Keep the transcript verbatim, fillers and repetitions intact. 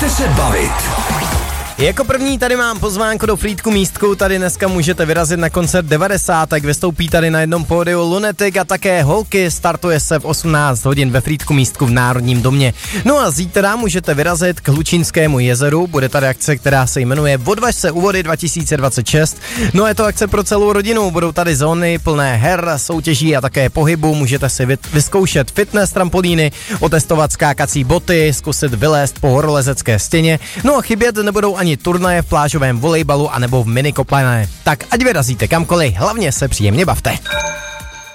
Pojďte se bavit. Jako první tady mám pozvánku do Frýdku Místku, tady dneska můžete vyrazit na koncert devadesátek, vystoupí tady na jednom pódiu Lunatic a také Holky, startuje se v osmnáct hodin ve Frýdku Místku v Národním domě. No a zítra můžete vyrazit k Hlučínskému jezeru, bude tady akce, která se jmenuje Odvaž se u vody dva tisíce dvacet šest, no je to akce pro celou rodinu, budou tady zóny plné her, soutěží a také pohybu, můžete si vyzkoušet fitness trampolíny, otestovat skákací boty, zkusit vylézt po horolezecké stěně, no a chybět nebudou ani turnaje v plážovém volejbalu anebo v minikoplané. Tak ať vyrazíte kamkoliv, hlavně se příjemně bavte.